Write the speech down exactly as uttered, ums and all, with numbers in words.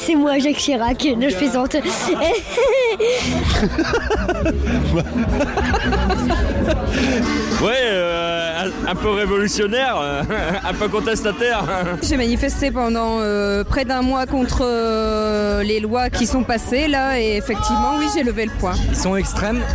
C'est moi, Jacques Chirac. Non, je plaisante. Ouais, euh, un, un peu révolutionnaire, euh, un peu contestataire. J'ai manifesté pendant euh, près d'un mois contre euh, les lois qui sont passées là et effectivement oui j'ai levé le poing. Ils sont extrêmes.